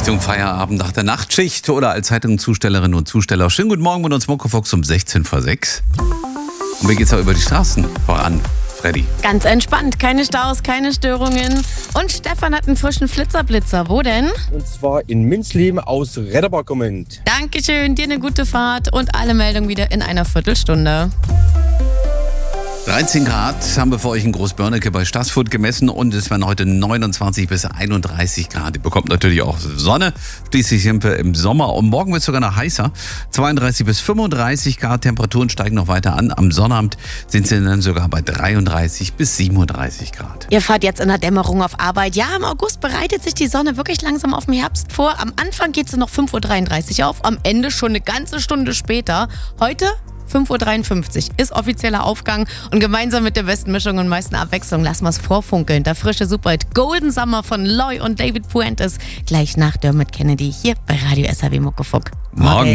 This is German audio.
Richtung Feierabend nach der Nachtschicht oder als Zeitungszustellerinnen und Zusteller. Schönen guten Morgen mit uns Muckefuchs um 16 vor 6. Und wie geht's auch über die Straßen voran, Freddy? Ganz entspannt, keine Staus, keine Störungen. Und Stefan hat einen frischen Flitzer-Blitzer. Wo denn? Und zwar in Münzleben aus Redderbar kommend. Dankeschön, dir eine gute Fahrt und alle Meldungen wieder in einer Viertelstunde. 13 Grad haben wir für euch in Großbörnecke bei Stassfurt gemessen und es werden heute 29 bis 31 Grad. Ihr bekommt natürlich auch Sonne, schließlich sind wir im Sommer und morgen wird es sogar noch heißer. 32 bis 35 Grad, Temperaturen steigen noch weiter an. Am Sonnabend sind sie dann sogar bei 33 bis 37 Grad. Ihr fahrt jetzt in der Dämmerung auf Arbeit. Ja, im August bereitet sich die Sonne wirklich langsam auf den Herbst vor. Am Anfang geht sie noch 5.33 Uhr auf, am Ende schon eine ganze Stunde später. Heute 5.53 Uhr ist offizieller Aufgang und gemeinsam mit der besten Mischung und meisten Abwechslung lassen wir es vorfunkeln. Der frische Superhit Golden Summer von Loy und David Puentes gleich nach Dermot Kennedy hier bei Radio SAW Muckefuck. Morgen.